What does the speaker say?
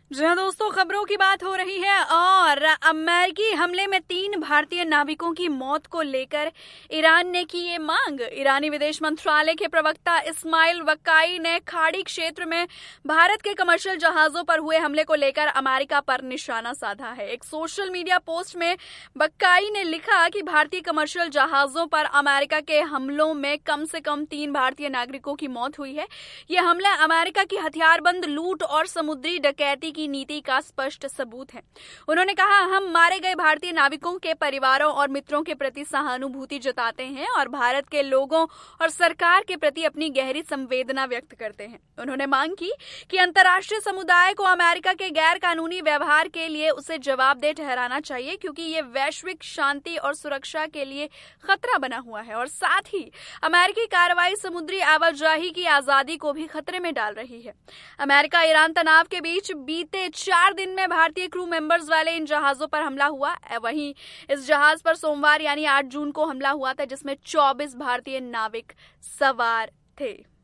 जी हाँ दोस्तों, खबरों की बात हो रही है और अमेरिकी हमले में 3 भारतीय नाविकों की मौत को लेकर ईरान ने की ये मांग। ईरानी विदेश मंत्रालय के प्रवक्ता इस्माइल वक्काई ने खाड़ी क्षेत्र में भारत के कमर्शियल जहाजों पर हुए हमले को लेकर अमेरिका पर निशाना साधा है। एक सोशल मीडिया पोस्ट में वक्काई ने लिखा कि भारतीय कमर्शियल जहाजों पर अमेरिका के हमलों में कम से कम 3 भारतीय नागरिकों की मौत हुई है। ये हमले अमेरिका की हथियारबंद लूट और समुद्री डकैती की नीति का स्पष्ट सबूत है। उन्होंने कहा, हम मारे गए भारतीय नाविकों के परिवारों और मित्रों के प्रति सहानुभूति जताते हैं और भारत के लोगों और सरकार के प्रति अपनी गहरी संवेदना व्यक्त करते हैं। उन्होंने मांग की कि अंतर्राष्ट्रीय समुदाय को अमेरिका के गैर कानूनी व्यवहार के लिए उसे जवाबदेह ठहराना चाहिए, क्योंकि ये वैश्विक शांति और सुरक्षा के लिए खतरा बना हुआ है और साथ ही अमेरिकी कार्रवाई समुद्री आवाजाही की आजादी को भी खतरे में डाल रही है। अमेरिका ईरान तनाव के बीच बीते 4 दिन में भारतीय क्रू मेंबर्स वाले इन जहाजों पर हमला हुआ। वहीं इस जहाज पर सोमवार यानी 8 जून को हमला हुआ था, जिसमें 24 भारतीय नाविक सवार थे।